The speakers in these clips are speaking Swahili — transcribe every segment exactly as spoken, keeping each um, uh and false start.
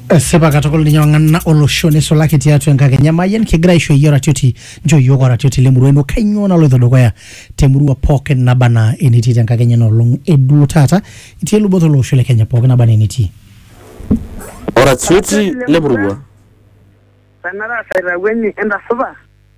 Sepa katukul ninyo ngana olosho nesolaki tiatu enkake nyamayen kigira aisho yora tioti njo yoko tioti lemurweno kanyo na loitho dukuya temurua pookin nabana eniti tenkake nyana olong edu tata itie luboto olosho le Kenya pookin nabana eniti ora tioti lemurua sanara saira weni enda suba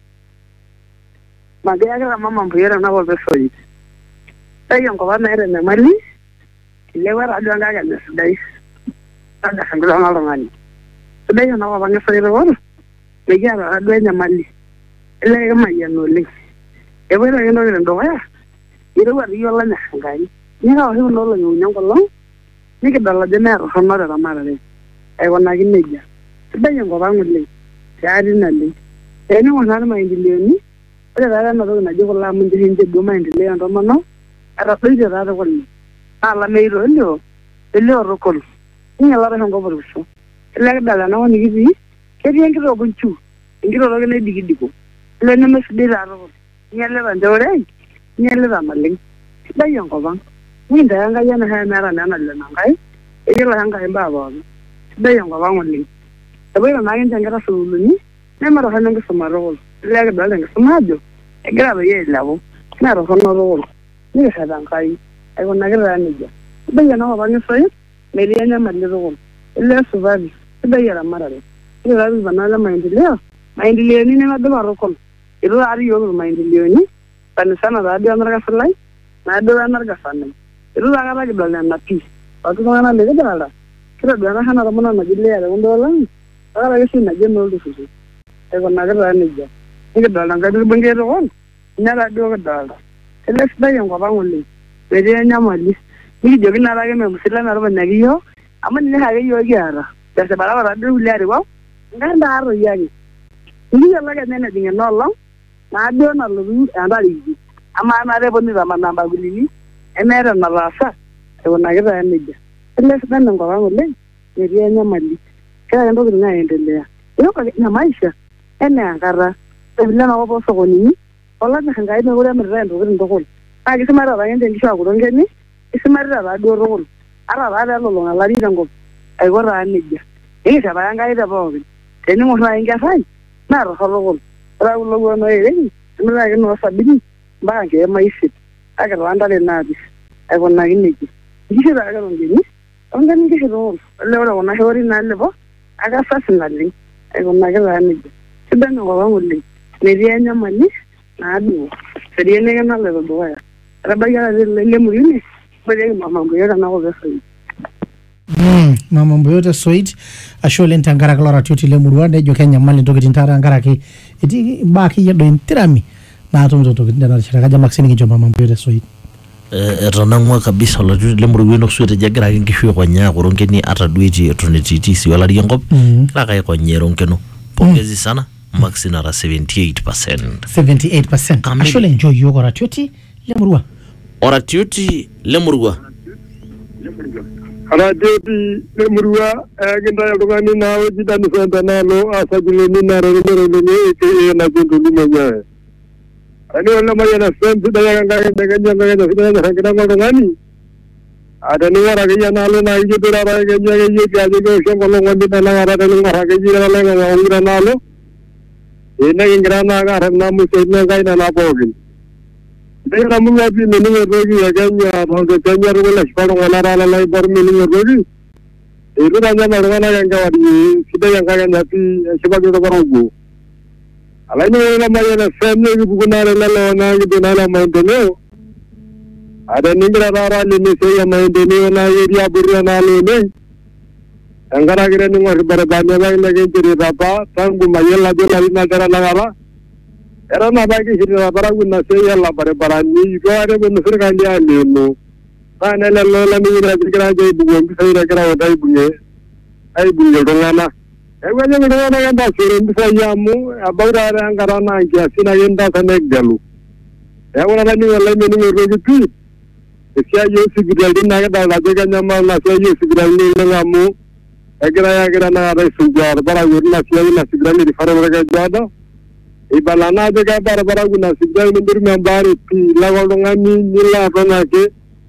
magaya kala mama mbuyera na wobe soyi tayo ngobana ere na mali lewa radio ngaka nesidai ada sangula ngalongani sedaya na wabanga sayro wona megara adwenya mali ele mayano le ebera yeno le ndoya ire wari yola na ngai nya ho no lo nyongo lo nike dala jenero hamara na mara le ai wana gineja sedaya ngobangu le yari na le eni wona na maendeleo ni ole dala na do na jogo la mun hinje do maendeleo ndo mano ara pije dala ko ni ala meiro leo leo rokol ni ala re ngo boruso le dala na woni gibi kedi ngiro gunchu ngiro lo ne digidiko le ne mesdira ro nyele ba ndore nyele ba maling dayo ngo bang ni ndanga yana ha mara na na le nangai e la hanga hemba ba dayo ngo bang woni tabe na ngin jangara sulu ni ne maro hananga samaro le dala nga samajo e grave ye lavo na ro hono ro ni sa dangai ai wona gira ni ja dayo no ba ni so Meliana Mandiro, less survive, the Yara Marade. You are Vanala Mindilio. Mindilio in another Morocco. It was Ari over Mindilioni, and the son of Radio Anargafalai, Nado Anargafan. It was Aragabal and Nati, or to one of the Gala. Kirabana Ramona Magilia, the Wonderland. I see my general decision. I will never manage. You get done and get to bring it on. Never do a dollar. Let's buy young of only. Mediana Mali. Ni jogina rage me musila na roba nagiyo amani ne hage yo gyara dase bala bala du lari wa nganda aro yani ni ya laga nene dinga no long na do na lu anda li ama na re boni rama na ba gulini emera na rasa e wona gira ne ja ele sana ngo wangu le ni ria nyamali kaya ndo ngina endelea yo ka na maisha ene angara ebila na obo so goni ola na ngai me gura me rendo ndo ko agi semara ba ngende ndisha gurongeni isimarira radorol ara rada lo longa larira ngo ai gora anija e sa bayanga ida bobi teni mo na inga sai na ro rol ra lo go no ere ni mira ke no sabini bange maisi aga randa le nabi ai gona giniji gisi ra ga ngini onga ni gisi ro le ora ona hori na le bo aga fasinali ai gona ga anija sidana ngo wangulle ne rianya mani na du seriene na le bo ya rabaya le le murine mama mboyota na ko soit mm mama mboyota soit ashole ntangara klora tioti le murwa de jo Kenya mali ndogiti ntara ngara ke iti baki yedo intirami na to to ndana shiraka ja maxini jo mama mboyota soit eh ranangwa kabisa la tioti le murwa no soite jagira ngishu ko nya ko ronkeni ata duiti etronetiti si wala riengop la ka ko nyero nkeno pongezi sana maxina ra seventy-eight percent seventy-eight percent ashole njo yoko ra tioti le murwa ora tioti lemurwa ara tioti lemurwa aginda yogani na ojida ni senta nalo asajile ni na rero ni ke na kundu ni menya ani wala maya na senta daya nganga nganga nganga nganga nganga nganga ngani ada ni wara gaya nalo na ije dura ra gaya ye ke aje ko shon kolong wandi na ngara ra ngara ke jira la ngara ngira nalo ena ngira na ngara na mu se na ngai na na pogin Dera munga pi menu rogi aganya bhanga Kenya ro la sparo wala la la bar menu rogi eru ranya marwana ganga wadi sida yang kaya nati sebagai rogo alai ni wala maya na family ki buguna la la na ki dinala maintenance ada ningra rara le ni se ya maintenance na area burya na le ne angara gire ni ngor bar banya ba lage jiri baba tangu mayela jo la na tera na ba era na bagi hirira baraguna se yalla bare barani gore ben firga ndia leno bana la la la mi ra dikra je bugo bi sai ra kra dai bunye ai bunye dongana e wanya mi dongana ganda sire ndi sai yamu abawra ra ngara na ngia sina yenda sane galu e wala la ni wala mi ni ro gi pi e sia yo sigidal din na ga da je ga nyama na sia yo sigidal ni na ngamu e gra ya gra na ra su jar baraguna sia na sigidal ni fara ga jada ibalana de ga bara bara guna sigdal mendur membari pi la golongani nila ronake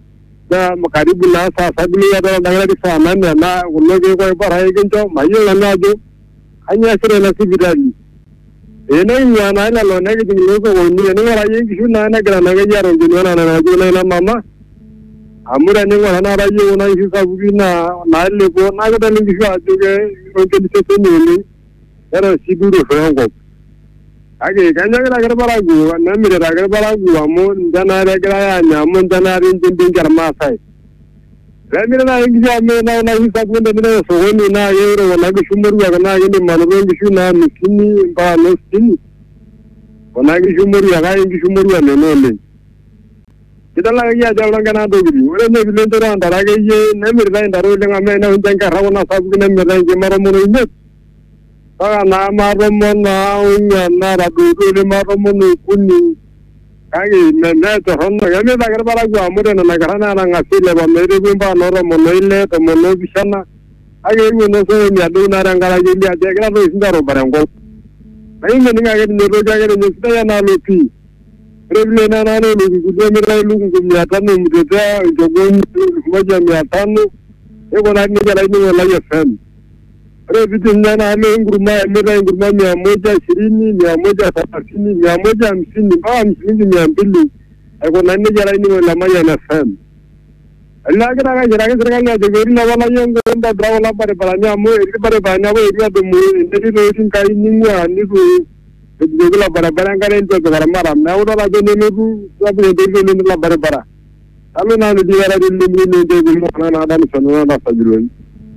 na karibu na saa sabini ya dola ndagari saa nane na kuloge kwa bara ikincho mayo na ajo anya sire na sibirali ena nya na na lo na ke logo ko ni ne wala yin kishu na na gra na ga yaro ni na na na jo na mama amura ne wala na rayo na isi sabu na na le ko na ga ni kishu ajo ke ro ke se se ni ni era siguro fengo age kanya ga ga bara gu na mi ra ga bara gu amo ndana ra ga ya nya mo ndana rin tin tin gar ma sai ra mi na ngi ja me na na isi sabu ne ne so ni na ye ro na ga shumuru ga na ye ni mano ngi shu na mi kini ba no sini ona ngi shumuru ga ngi shumuru ne no le kita la ya ja la ga na do gi ore ne bi le to ra ndara ga ye ne mi ra ndaro le nga me na un tan ka ra na sabu ne mi ra ngi maro mo ne Saka na maromo na unya na radudu le maromo ni kuni kagi nene to hono yame dagar bara gua amure na nagarana na ngasile ba mere bimba noro mono ile to mono bisana age ngono so mi adu na rangala jili ade gra ro sindaro barango ai ngene ngage ni ro jage ni sita na lopi reble na na no lu gudo mi ra lu ngu mi atanu mi de jogo mi moja mi atanu e gona ni jara ni wala yefem Revitu na ame nguruma mera nguruma mia moja ishirini mia moja thelathini mia moja hamsini mpaka hamsini mia mbili ako nane jara ini wala maya na fem Allah kira kan jara kan serikali aja gori na wala yang ngenda draw la pare paranya mo iri pare paranya mo iri ado mo ini lo tin kai ningwa ni ku jadi la pare parang karen to para mara na udah la jene ne ku sabu de de ne la pare para alu na ni diara de ni ni de de mo na na dan sanu na sajulun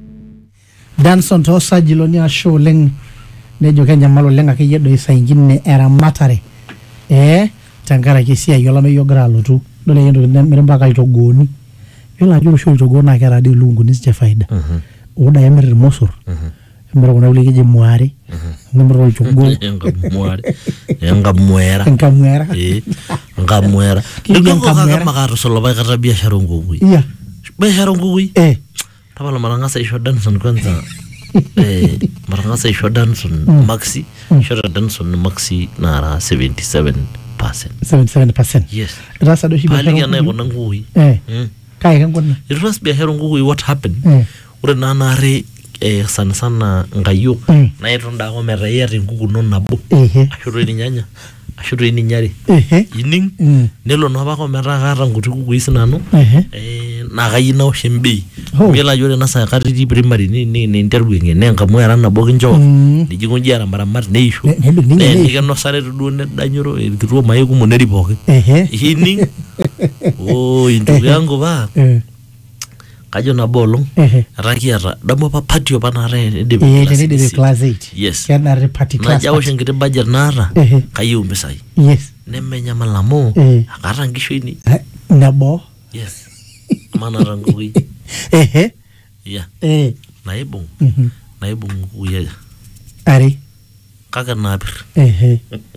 Danson to sajiloni a show leng ne jo kenya malo lenga ke yedo isa ingine era matare eh tangara ke sia yola me yogra lotu dole yendo ne mbaka ito goni yola juro show to gona kera de lungu ni sje faida mhm oda yemer mosor mhm mbero na uli ke muare mbero to go enga muare enga muera enga muera eh enga muera Enga ndiko kaka muera. makaro solo ba kata biashara ngugui iya biashara ngugui eh Tabala marangasa isho Danson kwanza eh marangasa isho Danson Mm. maxi Mm. isho Danson maxi nara seventy-seven percent seventy-seven percent yes rasa do hibe pali yana ko ngui eh mm kai kan konna it was be hero ngui what happened eh ure nana re eh sana sana ngayo Mm. na itonda ko mera yeri ngugu non nabo eh ashuru ni nyanya ashuru ni nyari eh ining mm nelo no ba ko mera gara ngutu kugu isinano eh eh na gayina o shembe Oh. mela yore na sa kati primary ni ni ni interview ngene nga mwera na bogi njo Mm. ni jingo jara mara mar ne isho Ne- ne- ne- ne ne- ni no sare du ne danyoro e du maye ku moneri bogi eh hini oh intu yango ba eh kajo na bolong eh rakiara damo pa patio pana re de eh de de class eight yes kana repati na class jawo eight. shengite bajar nara eh kayo mbesai yes ne menya malamo Eh. akara ngisho ini Eh, nabo yes mana rangui eh ya eh na ibong mhm na ibong kuya ari kaka nabir eh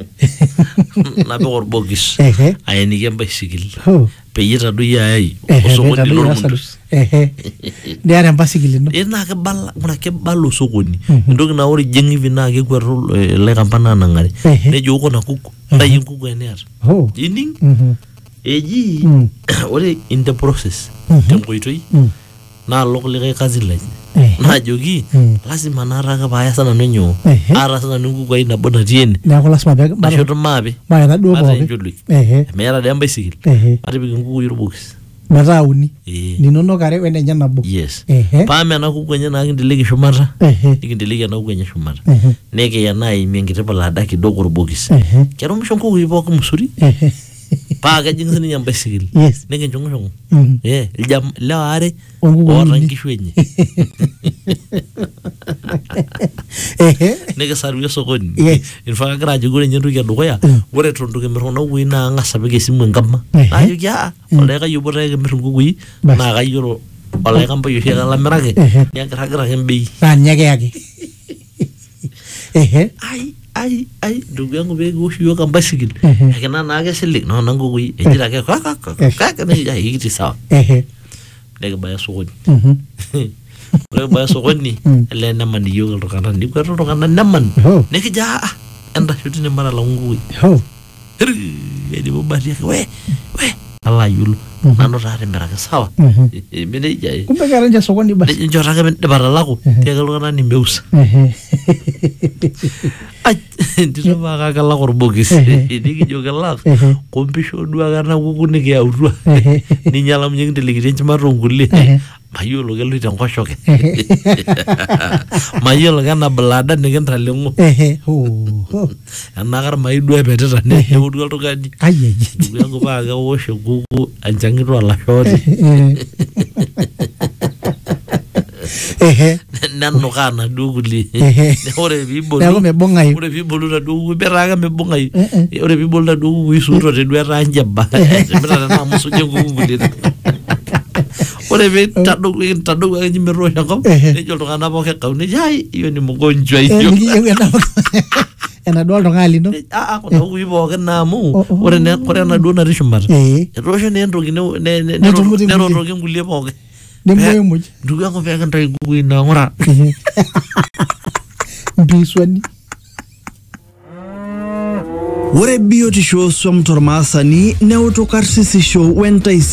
nabe or bogis eh ayeni gemba sigil ho peyira du yayi eh so beta woni do lor rasa mundu eh ndiara mbasigili no ena ke balla mona ke ballo sokoni Mhm. ndog na wori jengi vina ke gwerul le kampana na ngari Ehe. ne joko na kuku ndayin kuku ener ho ining mhm eji Mm. ore in the process Mhm. tem koitoi Mm. na lok le kazi le eh na jogi Mm. lazima naraga baya sana nonyo Ehe. ara sana nungu kwa ina bona tiene na ko lasma be na shoto mabe ma na do mata bo injulu eh mera de amba sigil eh ati bi ngu yuru box mata uni eh ninono kare wende nyana bo yes eh pa me na ku kwenye na ngindelege shumata eh ngindelege na ku kwenye shumata eh neke ya nai mingite pala daki dogo box eh kero mshonko ku ibo ko musuri eh pa ga jingse ni nyamba sigil yes neke njongo njongo mhm eh iljam la are Ongu ora wani. ngishwenye eh neke saru sokoni Yes. in fa gra jigure nyendu ya dogoya Mm. gore tondu ke merona wina ngasa bege simu ngamba Ehe. ayo ya ole ga yubo re mer ngugui Bas. na ga yoro ole ga mbo yohia la merage Ehe. ya gra gra hembe na nyage yake eh ai ai ai ndugu yangu bege ushio kamba sigil Ehe. akina na ga silik no nangugui ejira ke ka ka ka ka ka ne ya hiti sawa eh nege baya sokoni mhm ore baya sokoni Mm. ele naman yogal to kana ni ko to kana naman ho neke ja ah, anda shuti ne mara la ngugui ho jadi bobari we we ala yulu nanu taa timiraki sawa menejia kumbe kera nje sokoni basi njotake dibatalaku tiake iltung'anak nimeusa entito paa kelak orbokis nikijo kelak kompisho duake ena kuku nikiyautua ninyala munye kintelekita enchumata onkulie mayiolo keloito enkoshoke mayiolo kena blada nikintaleng'o enakar mayi duo epetita neudu oltung'ani ndugu yangu paa kewosh enkuku enchang'ito olashooti nenukaa naduo kulie ore piibolu mebung'ayu ore piibolu naduo kuku betake mibung'ayu ore piibolu naduo kuku isuutote duo etaa njeba etimita tenaa amu suje enkuku kulie ore piintadou intadou ake metoosho enkop nejo iltung'anak pooki kau nejo ai hiyo ni mgonjwa hiyo enaduo oltung'ani lino aa kuna kukui pookin naa amu ore ore enaduo natii shumata etoosho naa entoki nerotoki nkulie pooki nemoemuj ndugu yangu peekintai nkukui naang'ura mpiiswani ore biotisho swam tormaasani neutu karsisisho wentaisere